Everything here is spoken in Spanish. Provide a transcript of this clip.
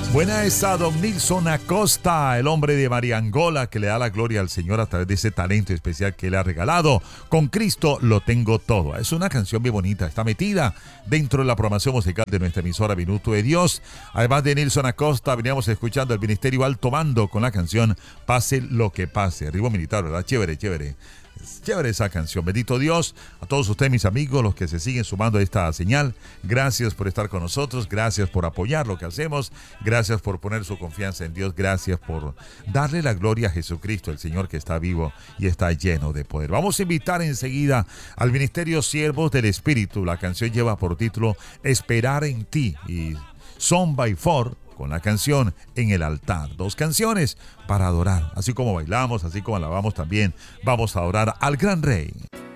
Buena esa don Nilson Acosta, el hombre de Mariangola, que le da la gloria al Señor a través de ese talento especial que le ha regalado. Con Cristo lo tengo todo. Es una canción bien bonita, está metida dentro de la programación musical de nuestra emisora Minuto de Dios. Además de Nilson Acosta, veníamos escuchando el Ministerio Alto Mando con la canción Pase lo que pase. Ritmo militar, ¿verdad? Chévere, chévere. Chévere esa canción. Bendito Dios. A todos ustedes, mis amigos, los que se siguen sumando a esta señal, gracias por estar con nosotros, gracias por apoyar lo que hacemos, gracias por poner su confianza en Dios, gracias por darle la gloria a Jesucristo, el Señor que está vivo y está lleno de poder. Vamos a invitar enseguida al Ministerio Siervos del Espíritu. La canción lleva por título Esperar en ti, y Son by Four con la canción En el Altar. Dos canciones para adorar. Así como bailamos, así como alabamos, también vamos a adorar al gran Rey.